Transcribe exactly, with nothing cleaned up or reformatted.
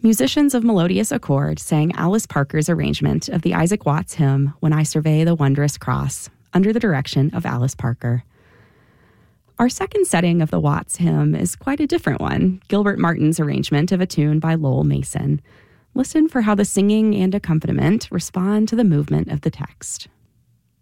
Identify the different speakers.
Speaker 1: Musicians of Melodious Accord sang Alice Parker's arrangement of the Isaac Watts hymn, When I Survey the Wondrous Cross, under the direction of Alice Parker. Our second setting of the Watts hymn is quite a different one, Gilbert Martin's arrangement of a tune by Lowell Mason. Listen for how the singing and accompaniment respond to the movement of the text.